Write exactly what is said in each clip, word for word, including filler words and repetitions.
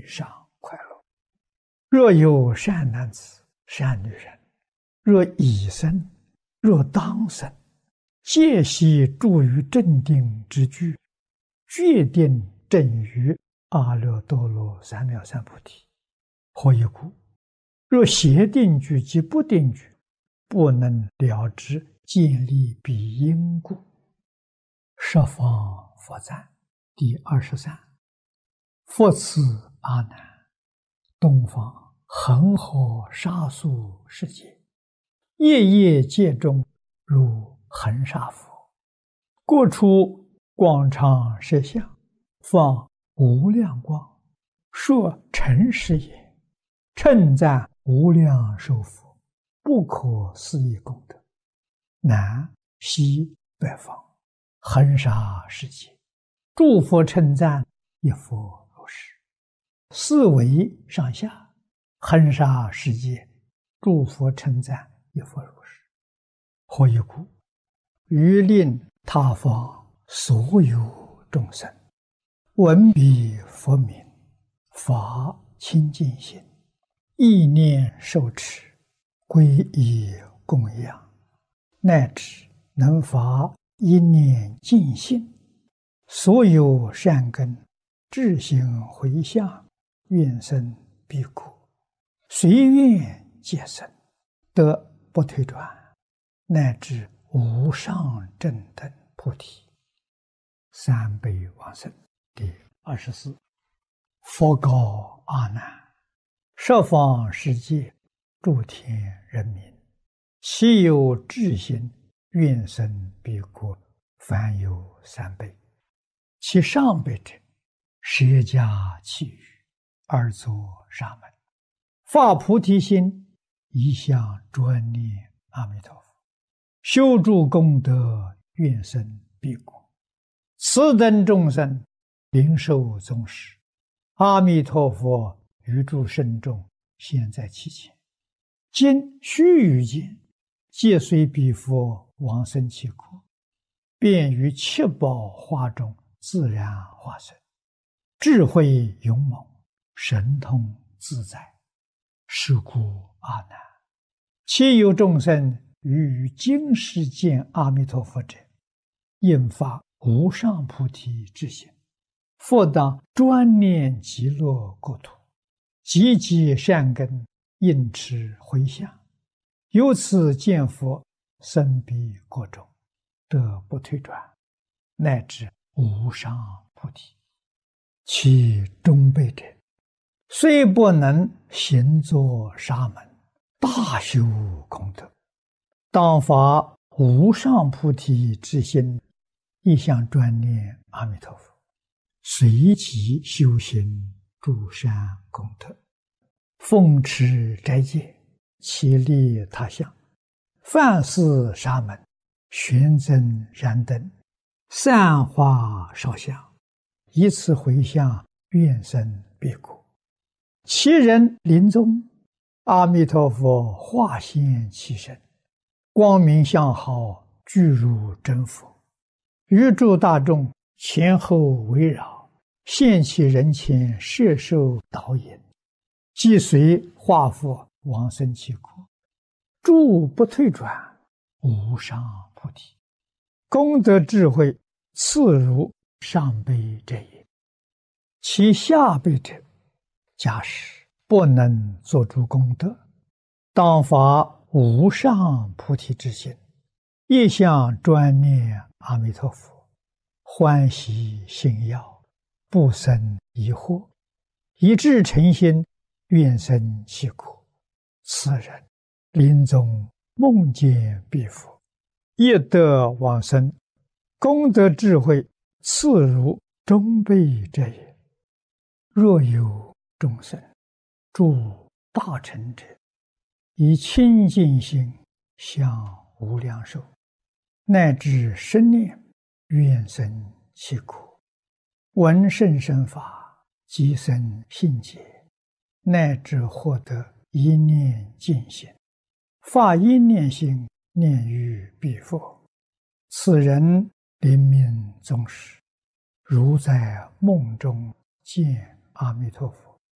上快乐。若有善男子、善女人，若已生，若当生，皆悉住于正定之居，决定正于阿耨多罗三藐三菩提。何以故？若邪定句及不定句，不能了知建立彼因故。十方佛赞第二十三。复次阿难，东方恒河沙数世界，夜夜界中如恒沙佛，过出广长舌相，放无量光，说诚实也，称赞无量寿佛，不可思议功德。南西北方恒沙世界，诸佛称赞一佛如是。四维上下恒沙世界，诸佛称赞一佛如是。何以故？于令他方所有众生闻彼佛名，发清净心，意念受持，皈依供养，乃至能发一念净心，所有善根智行回向，愿生彼国，随愿皆生，得不退转，乃至无上正等菩提。三辈往生第二十四。佛告阿难：十方世界诸天人民，其有智心愿生彼国，凡有三辈。其上辈者，舍家弃语，而作沙门，发菩提心，一向专念阿弥陀佛，修诸功德，愿生彼国。此等众生灵受宗师，阿弥陀佛于诸圣众现在其前，今须臾间，皆随彼佛往生其国，便于七宝花中自然化身，智慧勇猛，神通自在。是故阿难，其有众生于于今世见阿弥陀佛者，应发无上菩提之心，复当专念极乐国土，积集善根，应持回向，由此见佛，生彼国中，得不退转，乃至无上菩提。其中辈者，虽不能行作沙门，大修功德，当发无上菩提之心，一向专念阿弥陀佛，随即修行诸善功德，奉持斋戒，其利他相，饭施沙门，玄增燃灯，散花烧香，以此回向，愿生彼国。其人临终，阿弥陀佛化现其身，光明相好，具如真佛，于诸大众前后围绕，现其人前，摄受导引，即随化佛往生其国，诸不退转，无上菩提。功德智慧次如上辈者也。其下辈者，假使不能作诸功德，当发无上菩提之心，一向专念阿弥陀佛，欢喜信要，不生疑惑，一致诚心，愿生其国。此人临终梦见彼佛，亦得往生，功德智慧次如中辈者也。若有众生诸大乘者，以清净心向无量寿，乃至生念，愿生其国，闻甚深法，即生信解，乃至获得一念净心，发一念心，念于彼佛。此人临命终时，如在梦中见阿弥陀佛，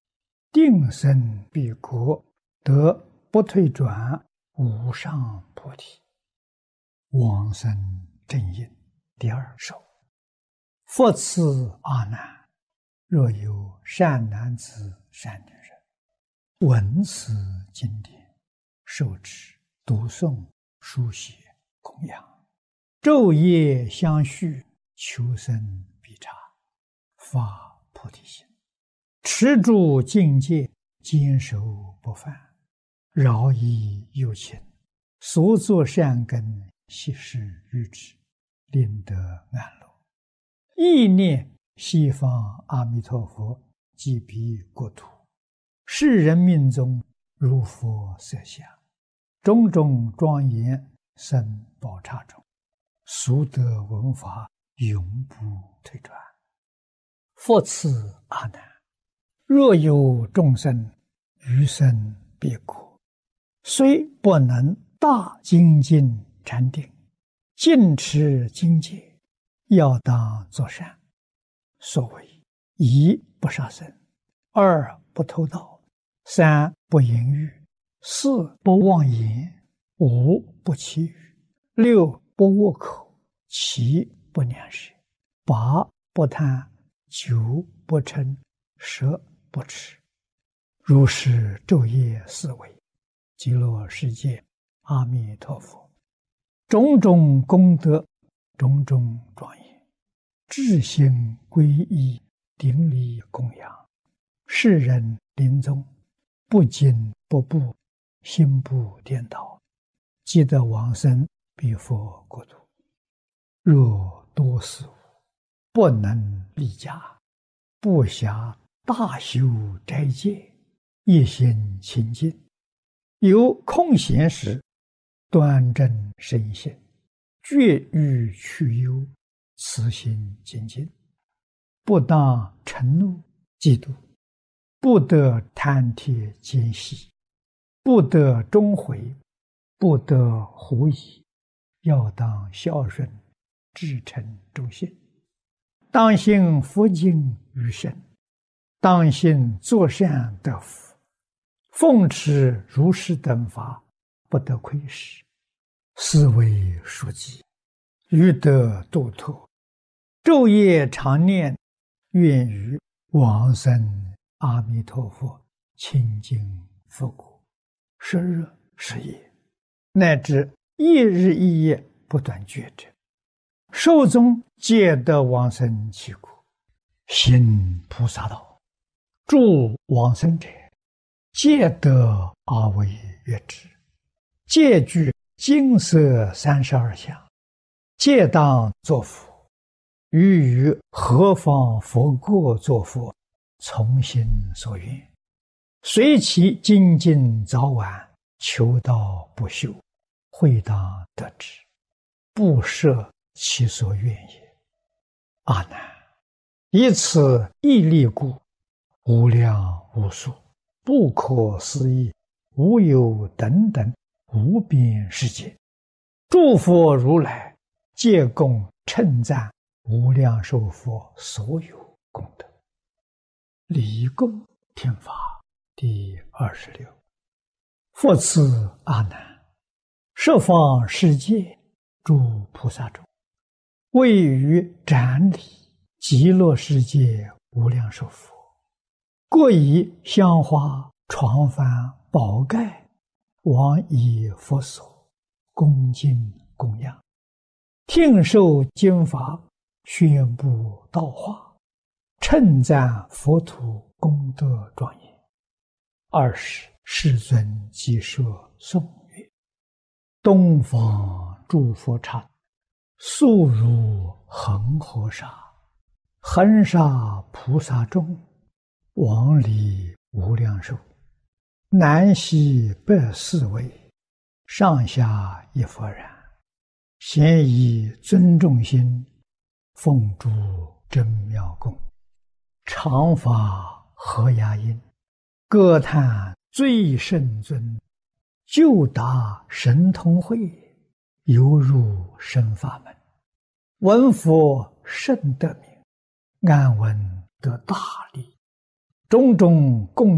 定生彼国，得不退转无上菩提。往生正因第二首。复次阿难，若有善男子、善女人，闻此经典，受持、读诵、书写、供养，昼夜相续，求生必察，发菩提心，持住境界，坚守不犯，饶益有情，所作善根，悉施于之，令得安乐。意念西方阿弥陀佛即彼国土，世人命中如佛色相，种种庄严生宝刹中，速得闻法，永不退转。复次阿难，若有众生余生彼国，虽不能大精进禅定，尽持经戒，要当作善。所谓一不杀生，二不偷盗，三不淫欲，四不妄言，五不绮语，六不恶口，七不两舌，八不贪，九不嗔，十不痴。如是昼夜思维，极乐世界阿弥陀佛种种功德，种种庄严，至心皈依，顶礼供养，世人临终不惊不怖，心不颠倒，即得往生彼佛国土。若多事物不能立家，不暇大修斋戒，一心清净，有空闲时，端正身心，绝欲去忧，慈心精进，不当嗔怒嫉妒，不得贪帖奸细，不得终悔，不得狐疑，要当孝顺，至诚忠信，当信佛经于身，当信作善得福，奉持如是等法，不得亏失，是为书记，欲得度脱，昼夜常念，愿于往生阿弥陀佛清净佛国，十日十夜，乃至一日一夜不断觉者，寿终皆得往生其国。行菩萨道，助往生者，皆得阿惟越致，皆具金色三十二相，皆当作佛。于于何方佛国作佛，从心所愿，随其精进早晚，求道不休，会当得之，不设其所愿也。阿难，以此义力故，无量无数，不可思议，无有等等无边世界，诸佛如来皆共称赞无量寿佛所有功德。离供天法第二十六。复次阿难，十方世界诸菩萨中，位于展礼极乐世界无量寿佛，各以香花、床幡、宝盖往以佛所，恭敬供养，听受经法，宣布道化，称赞佛土功德庄严。二是世尊即说颂曰：东方诸佛刹，速如恒河沙，恒沙菩萨众，往礼无量寿，南西北四围，上下一佛然，咸以尊重心，奉诸真妙供，常发和雅音，歌叹最圣尊，就达神通会，犹入深法门，闻佛甚得名，安闻得大利，种种供